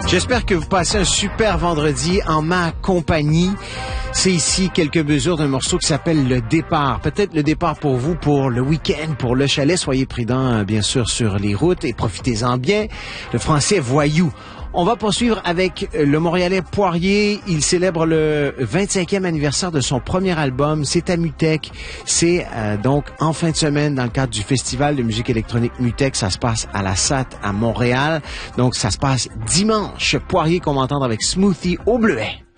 J'espère que vous passez un super vendredi en ma compagnie. C'est ici quelques mesures d'un morceau qui s'appelle Le Départ. Peut-être le départ pour vous, pour le week-end, pour le chalet. Soyez prudents, bien sûr, sur les routes et profitez-en bien. Le français voyou. On va poursuivre avec le Montréalais Poirier. Il célèbre le 25e anniversaire de son premier album. C'est à Mutech. C'est donc en fin de semaine dans le cadre du Festival de musique électronique Mutech. Ça se passe à la SAT à Montréal. Donc ça se passe dimanche. Poirier qu'on va entendre avec Smoothie au bleuet.